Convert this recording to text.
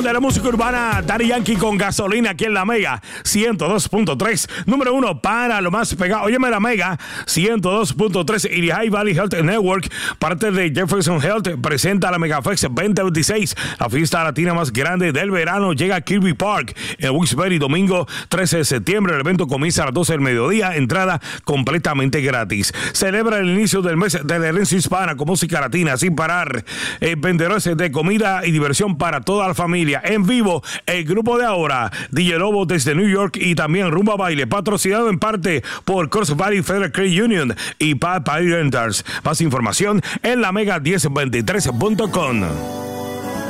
De la música urbana, Daddy Yankee con Gasolina aquí en la Mega 102.3, número 1 para lo más pegado. Óyeme, la Mega 102.3 y High Valley Health Network, parte de Jefferson Health, presenta la MegaFest 2026, la fiesta latina más grande del verano. Llega a Kirby Park en Wilkes-Barre, domingo 13 de septiembre. El evento comienza a las 12 del mediodía, entrada completamente gratis. Celebra el inicio del mes de la herencia hispana con música latina sin parar, vendedores de comida y diversión para toda la familia. En vivo, el grupo de ahora, DJ Lobo desde New York y también Rumba Baile, patrocinado en parte por Cross Valley Federal Credit Union y Papa Renters. Más información en la mega1023.com.